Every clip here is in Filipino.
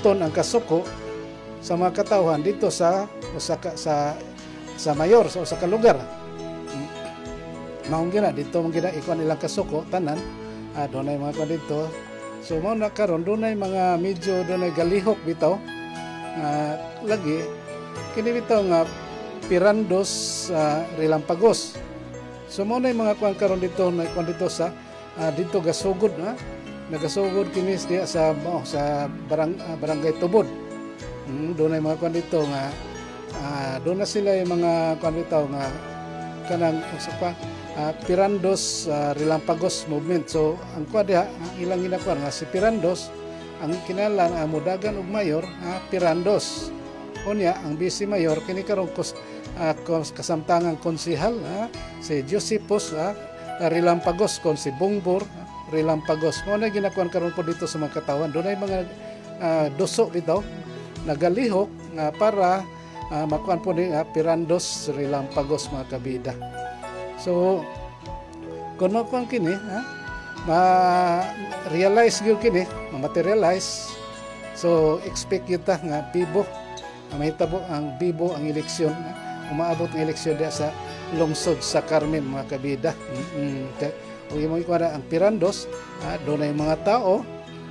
bugton ang kasuko sa mga katawhan dito sa mayor sa usa ka lugar. Maong gina dito mong gina ikuan ilang kasuko tanan dunay mga kuan dito. So mao na karon dunay mga medyo dunay galihok bitaw lagi kini bitaw nga Pirandos Relampagos. So mao na mga kuan karon dito na kuan dito sa dito gasugod nagasugod kini diya sa barangay Tubod. Doon ay mga kuan dito nga doon na sila yung mga kuan dito nga kanang usa pa Pirandos Relampagos movement. So ang kuan diha ilang ginakuan nga si Pirandos ang kinalan mudagan og mayor Pirandos. Unya ang vice mayor kini karon kasamtangang konsehal si Josepos Relampagos kon si Bongbor Relampagos. Mo na ginakuan karon po dito sa mga katawan. Doon ay mga duso bitaw nagalihok para makuan po ni Pirandos Relampagos mga kabida. So kung makuan kini ma-realize gyud kini, ma-materialize. So expect kita nga bibo mahitabo ang bibo ang eleksyon umaabot ng eleksyon diya sa lungsod sa Carmen mga kabida. O mo ikuan ang Pirandos doon ay mga tao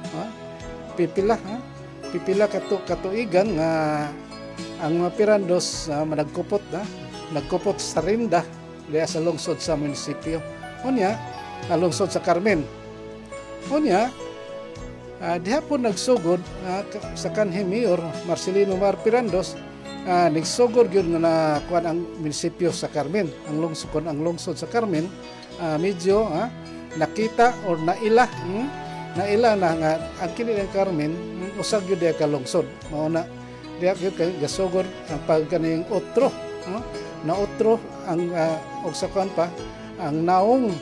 pipila katuigan nga ang mga Pirandos nagkupot sa rinda diya sa lungsod sa munisipyo. Unya lungsod sa Carmen. Unya diha po nagsugod sa kanhi Mayor Marcelino Mar Pirandos nagsugod gyud nga kuan ang munisipyo sa Carmen, ang lungsod sa Carmen medyo nakita or naila na nga ang kini ng Carmen usag gyud diha ka lungsod. Mao na diha gyud kay gasugod ang pagkaning otro na otro ang og sa kuan pa ang naong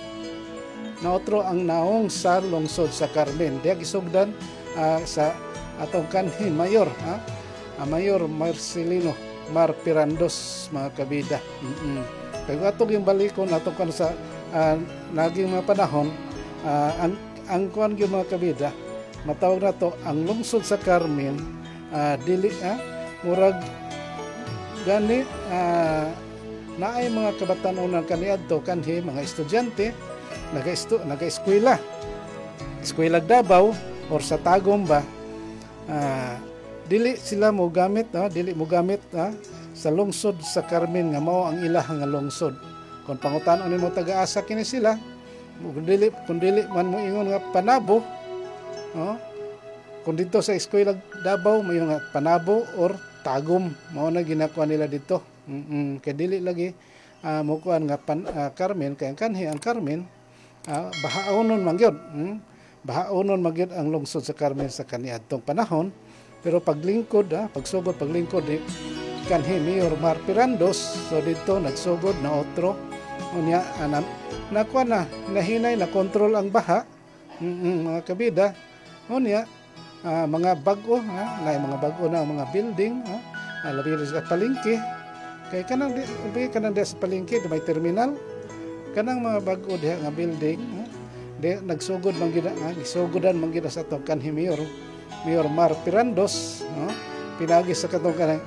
sa lungsod sa Carmen. Diya gisugdan sa atong kanhi Mayor Mayor Marcelino Mar Pirandos mga kabida. Kaya atong yung balikon atong kan sa naging mga panahon ang kuan gyud mga kabida matawag na to ang lungsod sa Carmen dili murag gani naay mga kabatan-onan kaniadto kanhi mga estudyante nagaeskwela Davao or sa Tagum ba dili mo gamit sa lungsod sa Carmen nga mao ang ilah nga lungsod. Kung pangutan-on nimo taga-asa kini sila kung dili man mo ingon nga Panabo kung dito sa eskwela Davao may nga Panabo or Tagum mao na ginakuha nila dito. Kay dili lagi mo kuan nga Carmen kay ang Carmen bahaunon man gyud. Bahaunon man gyud ang lungsod sa Carmen sa kaniadtong panahon. Pero paglingkod ni kanhi Mayor Mar Pirandos, so dito nagsugod na otro. Unya nakuha nahinay na kontrol ang baha. Mga kabida. Unya mga bago mga bago na mga building labi sa palengke. Kay kanang sa palengke may terminal. Kanang mga bag-o diha nga building nagsugod man gid gisugodan man gid sa atong kanhi Mayor Mar Pirandos pinagi sa katong kanang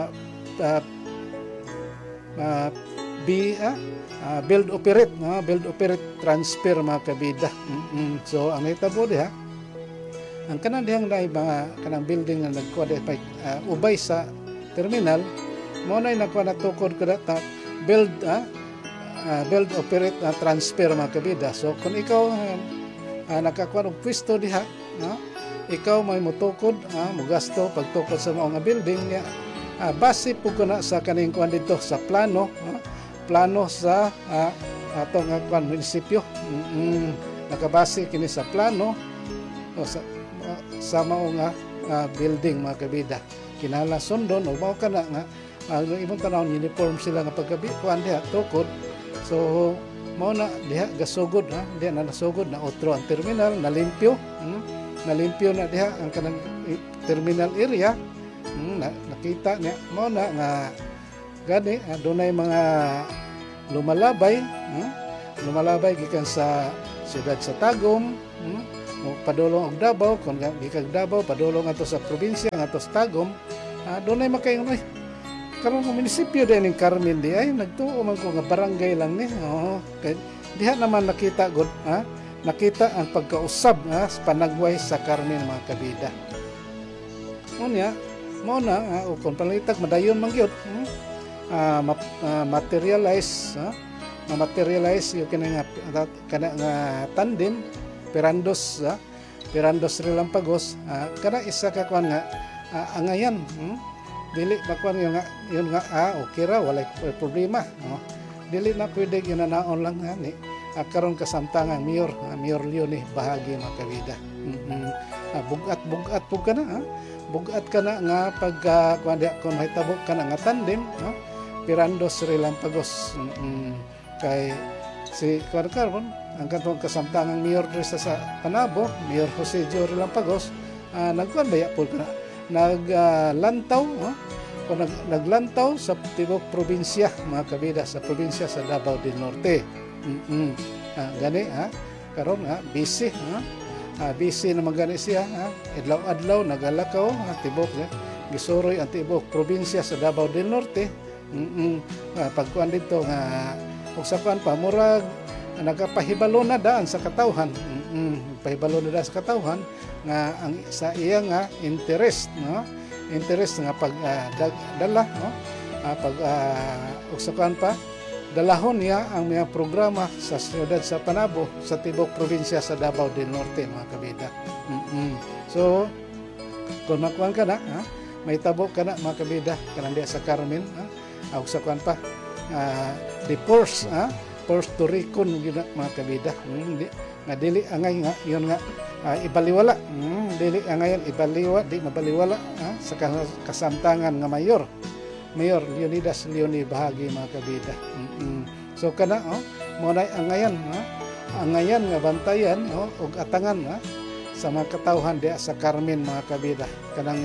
build operate transfer mga kabida. So ang nahitabo diha ang kanang dihang mga kanang building nga nagkuha diha ubay sa terminal mo na nakuha natukod kada build operate transfer mga kabida. So kung ikaw nakakuha og pwesto diha ikaw may mutukod mugasto pagtukod sa mga building niya base po ko na sa kaning kuan dito sa plano sa atong kuan munisipyo. Nakabase kini sa plano sa mao nga building mga kabida kinala sundon o mao kana nga imong tanawon uniform sila nga paggabi kuan diha tukod. So mao na diha gasugod diha na nasugod na otro ang terminal nalimpyo na diha ang kanang terminal area. Nakita niya mao na nga gani dunay mga lumalabay gikan sa siyudad sa Tagum padulong og Davao, kung gikag Davao padulong ato sa probinsya ato sa Tagum, doon ay makaingon ay karon ng munisipyo din ng Carmen di ay nagtuo man ko nga barangay lang ni. Kay diha naman nakita god nakita ang pagkausab sa panagway sa Carmen mga kabida. Unya mo na kung panalitag madayon man gyud materialize yung kana nga tandem Pirandos Relampagos kana isa ka kwan nga angayan dili bakwan yun nga okay ra walay problema dili na pwede ginanaon lang ni karon kasamtangan Mayor Leonie bahagi mga kabida. Bugat pug kana bugat kana nga pag kung mahitabo kana nga tandem Pirandos Relampagos kay si karon ang katong kasamtangang mayor diri sa Panabo, Mayor Jose Joe Relampagos nagkuan baya pud kana naglantaw naglantaw sa tibok probinsya mga kabida sa probinsya sa Davao del Norte. Gani karon busy busy naman gani siya adlaw-adlaw nagalakaw tibok gisuroy ang tibok probinsya sa Davao del Norte. Pagkuan dito nga usapan pa murag nagapahibalo na daan sa katawhan. Pahibalo na daan sa katawhan nga ang sa iya nga interest nga pagdala pag usapan pa dalahon niya ang mga programa sa siyudad sa Panabo sa tibok probinsya sa Davao del Norte mga kabida. So kung makuan ka na may tabo ka na mga kabida kanang diya sa Carmen usapan pa the Puerto Rican yun mga kabida nga dili angay nga yun nga ibaliwala dili angayan ibaliwa di mabaliwala sa kasamtangan nga Mayor Leonidas Leonie bahagi mga kabida. So kana mo na angayan nga bantayan og atangan sa mga katawhan diya sa Carmen mga kabida kanang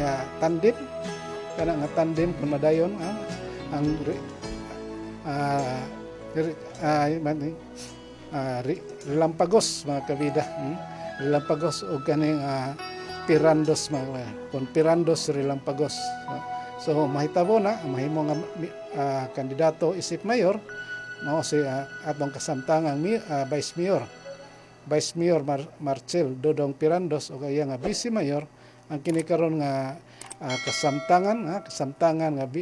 tandem kung madayon ang Relampagos mga kabida. Relampagos o kaning Pirandos kung Pirandos Relampagos. So mahitabo na mahimo nga kandidato isip mayor mao si atong kasamtangang Vice Mayor Marcel Dodong Pirandos o kaya nga Vice Mayor ang kini karon nga kasamtangan nga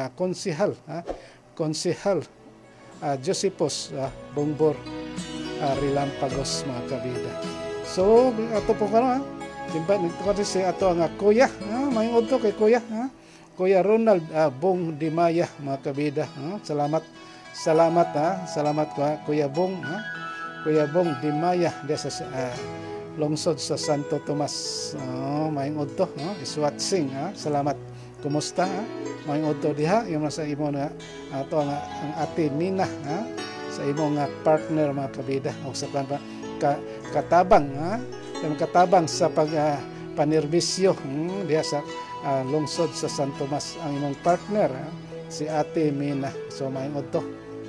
konsehal Josepos Bongbor Relampagos mga kabida. So ato po karon dimba nito si ato nga kuya mayong udto kay kuya Kuya Ronald Bong Dimaya mga kabida. Salamat Kuya Bong Kuya Bong Dimaya diya sa lungsod sa Santo Tomas. Mayong udto iswatsing salamat. Kumusta mayong udto diha yung sa imo na ato ang ate Nina sa imo nga partner mga kabida o sa katabang sa panerbisyo diha sa lungsod sa San Tomas ang imong partner si Ate Mina. So maayong udto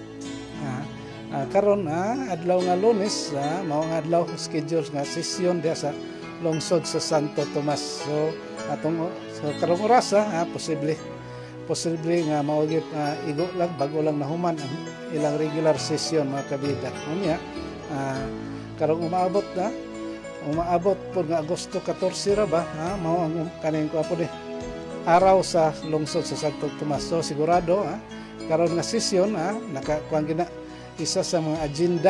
karon adlaw nga Lunes mao nga adlaw schedule nga session diha sa lungsod sa Santo Tomas. So karong oras posible nga maugit igo lang bago lang nahuman ang ilang regular session mga kabida. Unya karong umaabot po nga Agosto 14 ra ba mao ang kaning ko po araw sa lungsod sa Santo Tomas. So sigurado karon nga session nakakuan gina isa sa mga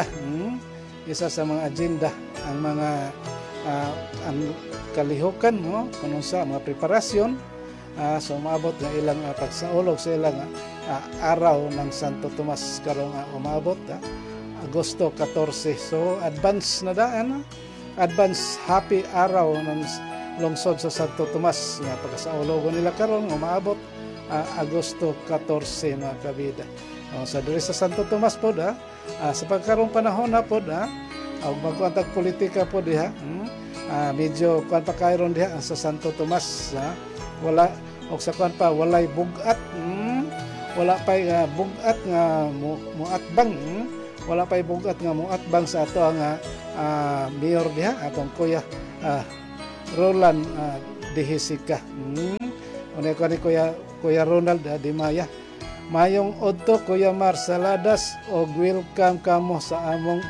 agenda ang mga ang kalihukan kuno sa mga preparasyon so maabot nga ilang pagsaulog sa ilang araw ng Santo Tomas karong umaabot Agosto 14. So advance na daan advance happy araw ng lungsod sa Santo Tomas nga pagkasaulogon nila karon umaabot Agosto 14 mga kabida. Sa diri sa Santo Tomas po sa pagkarong panahon na po magkuantag politika po diha medyo kuan pa kayron diha sa Santo Tomas wala og sa kuan pa walay bugat wala pa bugat nga muatbang wala pa ibugat nga moatbang sa ato ang mayor diha atong kuya Roland Dihisica. Unay ko ni Kuya Ronald Di Maya. Mayong odto Kuya Marsaladas og welcome kamo sa among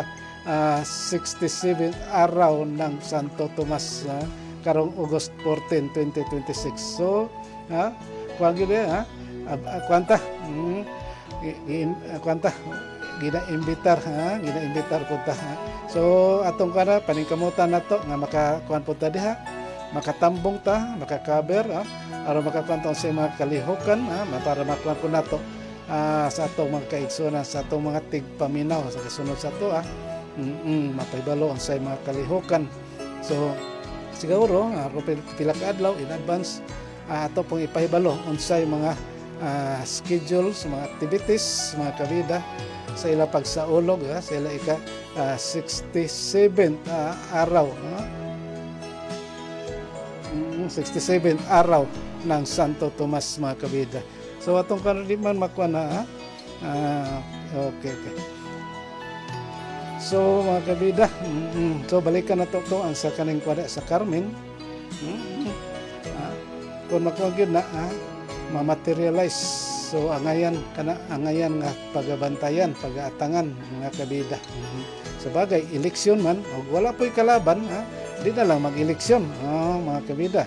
67 araw ng Santo Tomas karong August 14, 2026. So, kuan gyud kwanta gina-imbitar ko ta. So atong kana paningkamutan nato nga makakuan po ta diha, makatambong ta, makakaber aron makakuan sa mga kalihukan para makuan po nato sa atong mga kaigsunan, sa atong mga tigpaminaw sa kasunod sa ato mapahibalo ang sa mga kalihukan. So siguro pila ka adlaw in advance ato pong ipahibalo unsay mga schedules, mga activities, mga kabida sa ila pagsaulog sa ila 67 araw 67 araw ng Santo Tomas, mga kabida. So atong kanaliman makuha na okay. So mga kabida, so balikan na to ang sa kaning kwada sa Carmen. Kung makuha gyud na ma-materialize. So angayan nga pagabantayan, pagaatangan mga kabida. Sa bagay eleksyon man og wala po'y kalaban, di na lang mag-eleksyon mga kabida.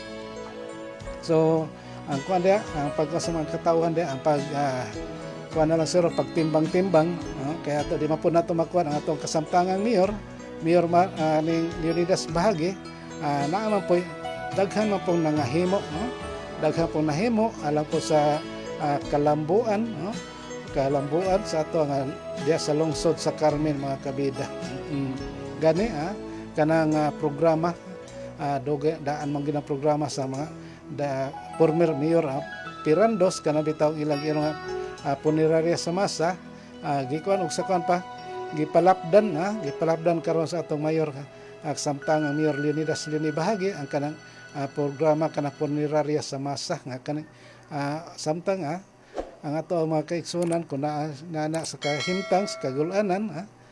So ang kuan dia, ang pagkasa mga katawhan dia, ang kuan na lang sir pagtimbang-timbang, kaya to di mapud nato makuan ang atong kasamtangang mayor ning Leonidas Bahagi, naa man po'y daghan man pong nangahimo, daghan pong nahimo alang po sa kalambuan sa ato nga diya sa lungsod sa Carmen, mga kabida. Gani kanang programa daan man ginang programa sa mga former mayor Pirandos kana bitaw ilang punerarya sa masa gikuan og sakuan pa gipalapdan karon sa atong mayor samtang ang mayor Leonidas Bahagi ang kanang programa kana punerarya sa masa nga kanang samtang ang ato mga kaigsunan kung na sa kahimtang sa kagulanan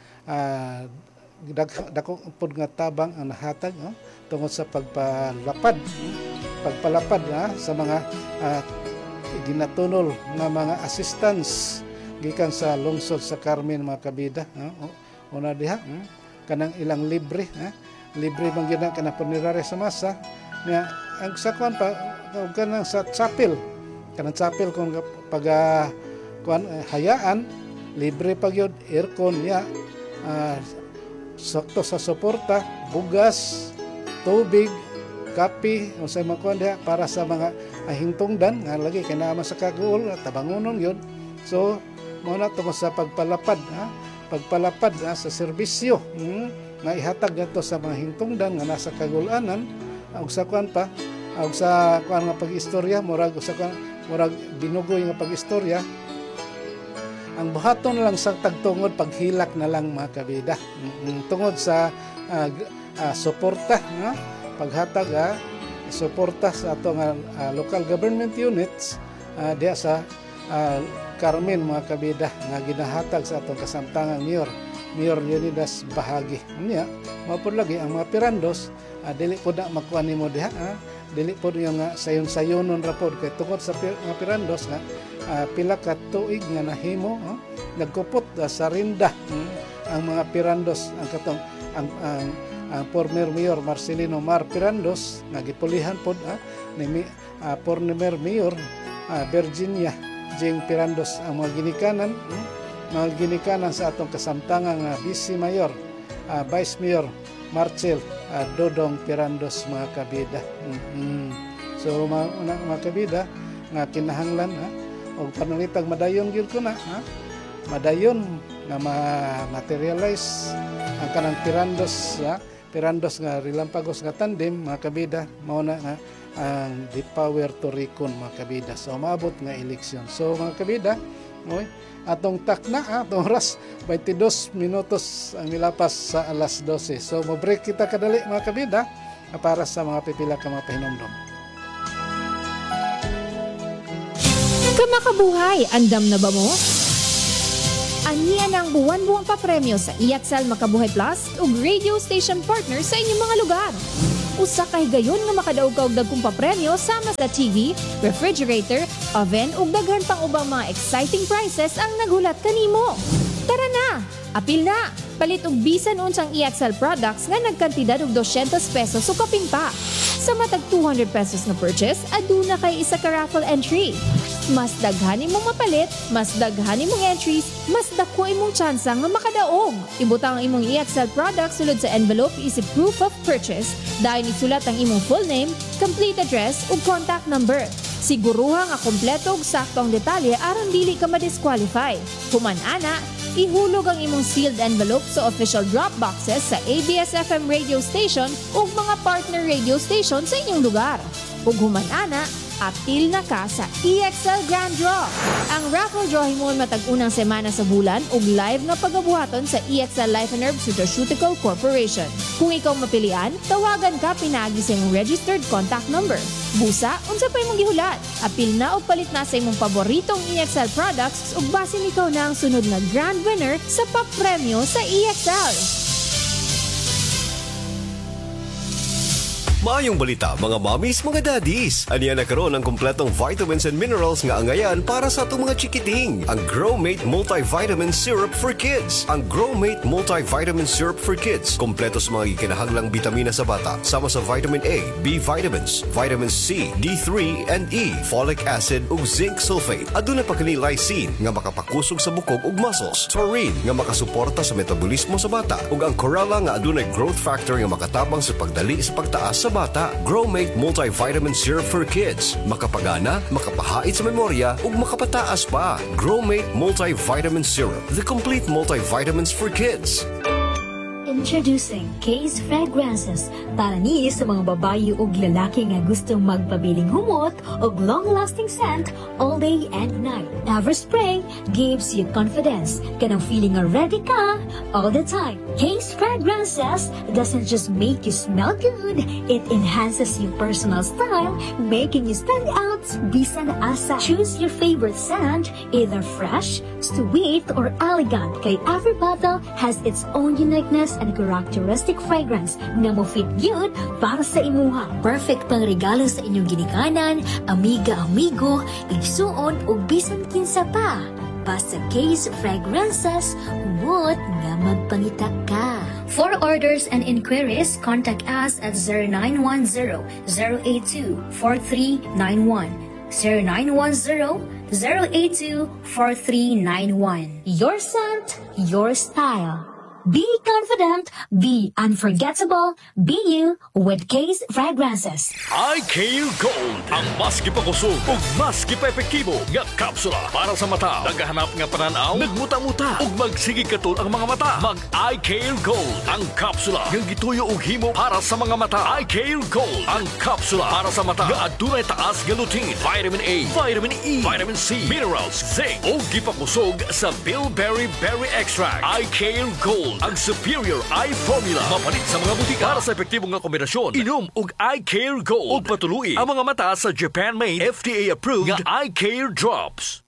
dako pud nga tabang ang nahatag tungod sa pagpalapad sa mga ginatunol nga mga assistance gikan sa lungsod sa Carmen, mga kabida. Una diha kanang ilang libre man gyud kanang punerarya sa masa nga ang sakuan pa kanang sa chapel kung pag hayaan libre pa gyud aircon niya, sakto sa suporta, bugas, tubig, kape unsay makuan diha para sa mga hingtungdan nga lagi kinahanglan sa kagul at tabangonon gyud. So mao na tungod sa pagpalapad sa serbisyo nga ihatag nato sa mga hingtungdan nga nasa kagulanan ug sa kuan pa ug sa kuan nga pag-istorya murag binugoy nga pag-istorya. Ang buhaton lang sa tagtungod paghilak na lang, mga kabida, tungod sa suporta paghatag suporta sa atong local government units diya sa Carmen, mga kabida, nga ginahatag sa atong kasamtangang Mayor Leonidas Bahagi. Niya mapod lagi ang mga Pirandos dili pod na makuha nimo diha, dili pod yung sayon-sayonon ra pod kay tungod sa mga Pirandos nga pila ka tuig nga nahimo nagkupot sa rinda ang mga Pirandos ang katong ang former mayor Marcelino Mar Pirandos nga gipulihan pod ni former mayor Virginia Jing Pirandos ang mga ginikanan sa atong kasamtangang vice mayor vice mayor Marcel Dodong Pirandos, mga kabida. So mga kabida nga kinahanglan og panalitag madayon gyud ko na madayon nga ma-materialize ang kanang Pirandos nga Relampagos nga tandem, mga kabida, mao na nga ang the power to recon, mga kabida. So maabot nga eleksyon. So mga kabida, atong takna atong oras 22 minutos ang milapas sa alas 12. So mo-break kita kadali, mga kabida, para sa mga pipila ka mga pahinomdom. Kamakabuhay, andam na ba mo? Aniya ng buwan-buwang papremyo sa EXL Makabuhay Plus ug radio station partner sa inyong mga lugar. Usa kay gayon nga makadaog ka og dagkong papremyo sama sa TV, refrigerator, oven ug daghan pang ubang mga exciting prizes ang naghulat kanimo. Tara na! Apil na! Palit og bisan unsang EXL products nga nagkantidad og 200 pesos o kapin pa. Sa matag 200 pesos na purchase, aduna kay isa ka raffle entry. Mas daghan imong mapalit, mas daghan imong entries, mas dako imong tsansa nga makadaog. Ibutang ang imong EXL products sulod sa envelope isip proof of purchase. Dahil isulat ang imong full name, complete address ug contact number. Siguruha nga kompleto ug sakto ang detalye aron dili ka ma-disqualify. Human ana, ihulog ang imong sealed envelope sa official drop boxes sa ABS-FM radio station ug mga partner radio station sa inyong lugar. Ug human ana, apil na ka sa EXL Grand Draw. Ang raffle draw himon matag unang semana sa bulan ug live na pagabuhaton sa EXL Life and Herbs Nutraceutical Corporation. Kung ikaw mapilian, tawagan ka pinaagi sa imong registered contact number. Busa, unsa pa imong gihulat? Apil na o palit na sa imong paboritong EXL products ug basin ikaw na ang sunod na grand winner sa papremyo sa EXL. Maayong balita mga mommies, mga daddies. Aniya na karon ang kumpletong vitamins and minerals nga angayan para sa atong mga chikiting. Ang Growmate Multivitamin Syrup for Kids. Ang Growmate Multivitamin Syrup for Kids kompleto sa mga gikinahanglang bitamina sa bata sama sa vitamin A, B vitamins, vitamin C, D3 and E, folic acid ug zinc sulfate. Aduna pa kini lysine nga makapakusog sa bukog ug muscles, taurine nga makasuporta sa metabolismo sa bata ug ang chlorella nga adunay growth factor nga makatabang sa pagdali sa pagtaas sa bata. Growmate Multivitamin Syrup for Kids. Makapagana, makapahait sa memorya ug makapataas pa. Growmate Multivitamin Syrup. The complete multivitamins for kids. Introducing Case Fragrances para ni sa mga babayi ug lalaki nga gustong magpabiling humot ug long-lasting scent all day and night. Everspray gives you confidence. Kanang feeling nga ready ka all the time. Case Fragrances doesn't just make you smell good, it enhances your personal style, making you stand out bisan asa. Choose your favorite scent, either fresh, sweet, or elegant. Kay every bottle has its own uniqueness and characteristic fragrance na mo fit good para sa imuha. Perfect pang regalo sa inyong ginikanan, amiga-amigo, igsuon o bisan kinsa pa. Basta Case Fragrances, what nga magpangita ka. For orders and inquiries, contact us at 0910-082-4391. 0910-082-4391. Your scent, your style. Be confident, be unforgettable, be you with Case Fragrances. IKU Gold, ang mas kipakusog ug mas kipaepektibo nga kapsula para sa mata. Nagahanap nga pananaw, nagmuta-muta ug magsigig katul ang mga mata. Mag IKU Gold, ang kapsula nga gituyo og himo para sa mga mata. IKU Gold, ang kapsula para sa mata nga adunay taas nga lutein, vitamin A, vitamin E, vitamin C, minerals, zinc ug gipakusog sa bilberry berry extract. IKU Gold, ang superior eye formula. Mapalit sa mga butika para sa epektibong nga kombinasyon. Inom og Eye Care Gold. Ug patuluyi ang mga mata sa Japan-made FDA-approved nga Eye Care Drops.